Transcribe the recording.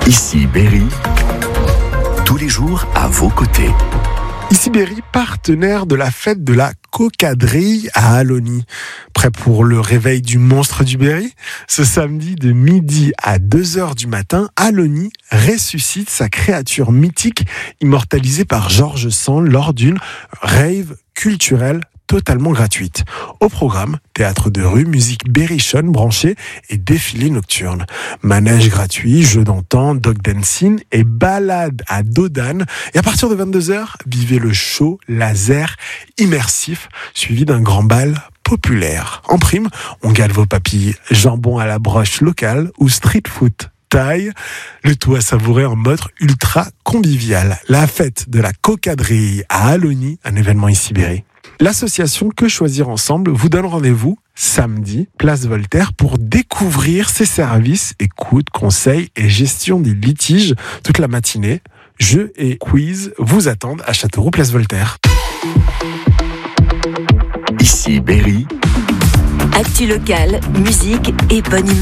Ici Berry, tous les jours à vos côtés. Ici Berry, partenaire de la fête de la Cocadrille à Allogny. Prêt pour le réveil du monstre du Berry ? Ce samedi de midi à 2h du matin, Allogny ressuscite sa créature mythique immortalisée par Georges Sand lors d'une rave culturelle totalement gratuite. Au programme, théâtre de rue, musique berrichonne branchée et défilé nocturne. Manège gratuit, jeux d'antan, dog dancing et balade à dos d'âne. Et à partir de 22h, vivez le show laser immersif suivi d'un grand bal populaire. En prime, on gâte vos papilles jambon à la broche locale ou street food taille, le tout à savourer en mode ultra convivial. La fête de la Cocadrille à Allogny, un événement ici Berry. L'association Que Choisir Ensemble vous donne rendez-vous samedi, place Voltaire, pour découvrir ses services, écoute, conseils et gestion des litiges toute la matinée. Jeux et quiz vous attendent à Châteauroux, place Voltaire. Ici Berry. Actu locale, musique et bonne humeur.